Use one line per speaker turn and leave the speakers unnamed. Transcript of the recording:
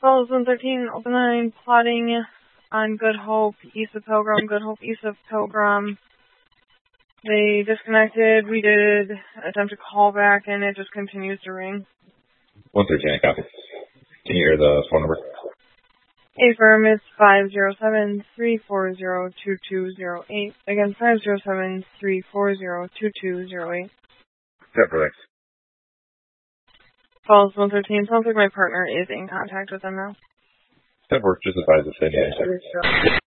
Falls 113, open line, plotting on Good Hope, east of Pilgrim, Good Hope, east of Pilgrim. They disconnected, we did attempt to call back, and it just continues to ring.
113, I copy. Can you hear the phone number?
Affirm, it's 507-340-2208. Again, 507-340-2208.
Perfect.
Falls 113, sounds like my partner is in contact with them now.
That works, just advise us any answer.